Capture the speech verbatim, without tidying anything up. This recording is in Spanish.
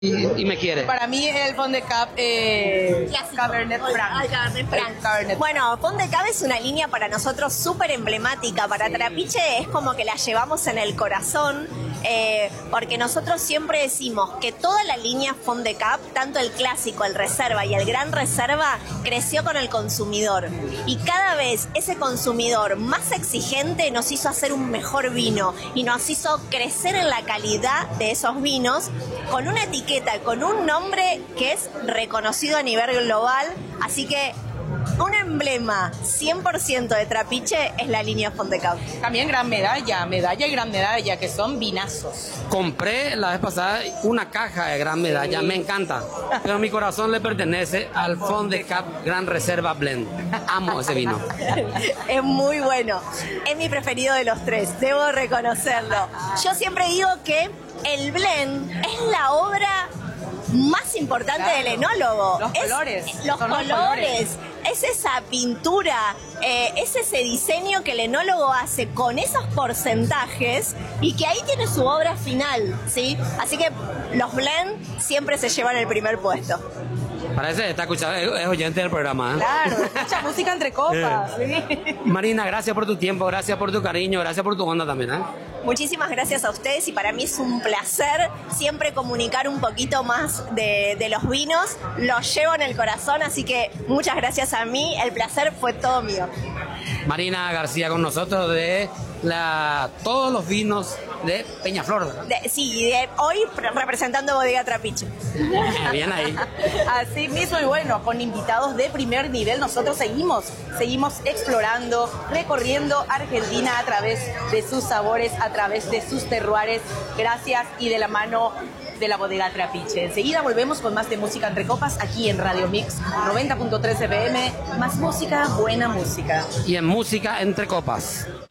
y, y me quiere. Para mí el Fond de Cab eh, Cabernet Franc. Ay, Cabernet Franc. Cabernet. Bueno, Fond de Cab es una línea para nosotros súper emblemática. Para Sí. Trapiche es como que la llevamos en el corazón, eh, porque nosotros siempre decimos que toda la línea Fond de Cab, tanto el clásico, el reserva y el gran reserva, creció con el consumidor. Y cada vez ese consumidor más exigente nos hizo hacer un mejor vino y nos hizo crecer en la calidad de esos vinos con una etiqueta, con un nombre que es reconocido a nivel global. Así que un emblema cien por ciento de Trapiche es la línea Fond de Cab. También gran medalla, medalla y gran medalla, que son vinazos. Compré la vez pasada una caja de Gran Medalla, Sí. me encanta, pero mi corazón le pertenece al Fond de Cab Gran Reserva Blend. Amo ese vino. Es muy bueno. Es mi preferido de los tres, debo reconocerlo. Yo siempre digo que el blend es la obra más importante Claro. del enólogo. Los Es- colores, Los son los colores. colores. Es esa pintura, eh, es ese diseño que el enólogo hace con esos porcentajes y que ahí tiene su obra final, ¿sí? Así que los blend siempre se llevan el primer puesto. Parece que está escuchando, es, es oyente del programa. ¿eh? Claro, mucha música entre copas. sí. Marina, gracias por tu tiempo, gracias por tu cariño, gracias por tu onda también. ¿eh? Muchísimas gracias a ustedes y para mí es un placer siempre comunicar un poquito más de, de los vinos. Los llevo en el corazón, así que muchas gracias a mí. El placer fue todo mío. Marina García con nosotros de la todos los vinos de Peñaflor. ¿verdad? De- sí, de, hoy representando Bodega Trapiche. Bien ahí. Así mismo, y bueno, con invitados de primer nivel, nosotros seguimos, seguimos explorando, recorriendo Argentina a través de sus sabores, a través de sus terroires, gracias y de la mano de la Bodega Trapiche. Enseguida volvemos con más de Música Entre Copas aquí en Radio Mix noventa punto tres F M, más música, buena música. Y en Música Entre Copas.